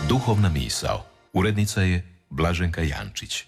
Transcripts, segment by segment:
Duhovna misao. Urednica je Blaženka Jančić.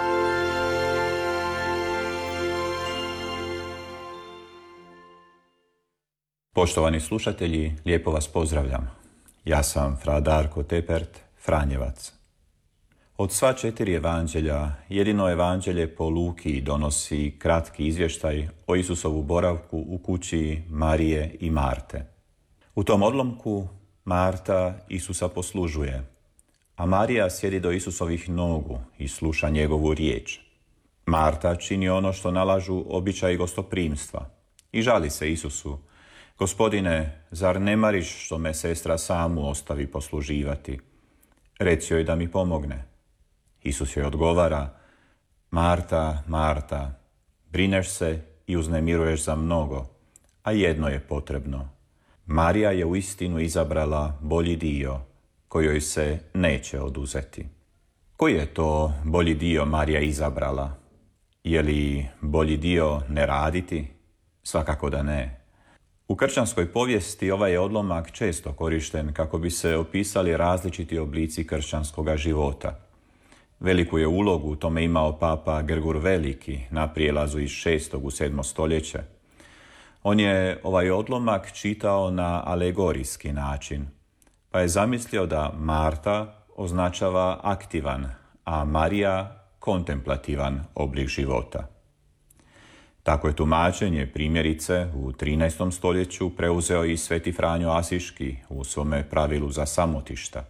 Poštovani slušatelji, lijepo vas pozdravljam. Ja sam fra Darko Tepert, Franjevac. Od sva 4 evanđelja, jedino evanđelje po Luki donosi kratki izvještaj o Isusovu boravku u kući Marije i Marte. U tom odlomku Marta Isusa poslužuje, a Marija sjedi do Isusovih nogu i sluša njegovu riječ. Marta čini ono što nalažu običaji gostoprimstva i žali se Isusu: Gospodine, zar ne mariš što me sestra samu ostavi posluživati? Reci joj da mi pomogne. Isus joj odgovara: Marta, Marta, brineš se i uznemiruješ za mnogo, a jedno je potrebno. Marija je uistinu izabrala bolji dio, koji joj se neće oduzeti. Koji je to bolji dio Marija izabrala? Je li bolji dio ne raditi? Svakako da ne. U kršćanskoj povijesti ovaj je odlomak često korišten kako bi se opisali različiti oblici kršćanskoga života. Veliku je ulogu u tome imao papa Grgur Veliki na prijelazu iz 6. u 7. stoljeće. On je ovaj odlomak čitao na alegorijski način, pa je zamislio da Marta označava aktivan, a Marija kontemplativan oblik života. Tako je tumačenje primjerice u 13. stoljeću preuzeo i Sveti Franjo Asiški u svome pravilu za samotišta.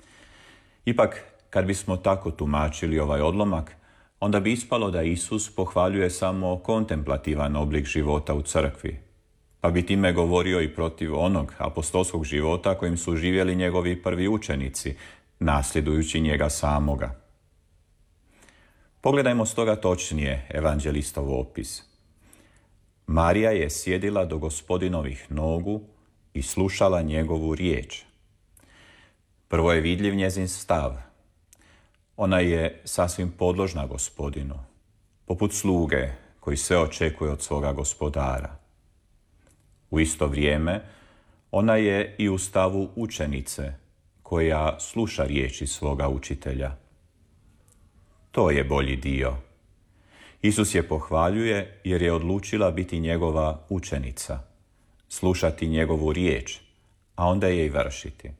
Ipak, kad bismo tako tumačili ovaj odlomak, onda bi ispalo da Isus pohvaljuje samo kontemplativan oblik života u crkvi, pa bi time govorio i protiv onog apostolskog života kojim su živjeli njegovi prvi učenici, nasljedujući njega samoga. Pogledajmo stoga točnije evanđelistov opis. Marija je sjedila do Gospodinovih nogu i slušala njegovu riječ. Prvo je vidljiv njezin stav. Ona je sasvim podložna Gospodinu, poput sluge koji sve očekuje od svoga gospodara. U isto vrijeme, ona je i u stavu učenice, koja sluša riječi svoga učitelja. To je bolji dio. Isus je pohvaljuje jer je odlučila biti njegova učenica, slušati njegovu riječ, a onda je i vršiti.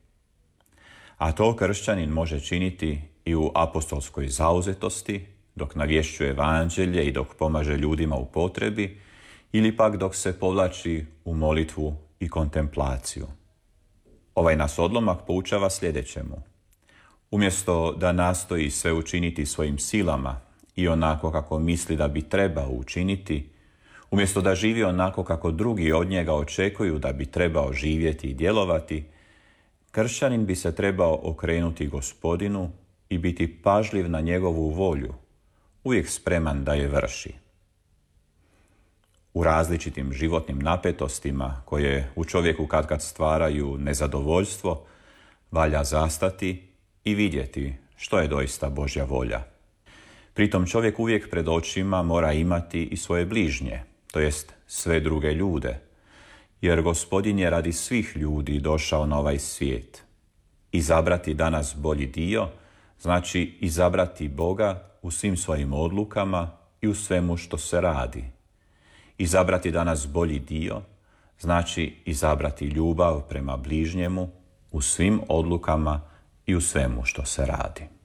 A to kršćanin može činiti i u apostolskoj zauzetosti, dok navješćuje evanđelje i dok pomaže ljudima u potrebi, ili pak dok se povlači u molitvu i kontemplaciju. Ovaj nas odlomak poučava sljedećemu. Umjesto da nastoji sve učiniti svojim silama i onako kako misli da bi trebao učiniti, umjesto da živi onako kako drugi od njega očekuju da bi trebao živjeti i djelovati, kršćanin bi se trebao okrenuti Gospodinu i biti pažljiv na njegovu volju, uvijek spreman da je vrši. U različitim životnim napetostima koje u čovjeku katkad stvaraju nezadovoljstvo, valja zastati i vidjeti što je doista Božja volja. Pritom čovjek uvijek pred očima mora imati i svoje bližnje, to jest sve druge ljude, jer Gospodin je radi svih ljudi došao na ovaj svijet. Izabrati danas bolji dio znači izabrati Boga u svim svojim odlukama i u svemu što se radi. Izabrati danas bolji dio znači izabrati ljubav prema bližnjemu u svim odlukama i u svemu što se radi.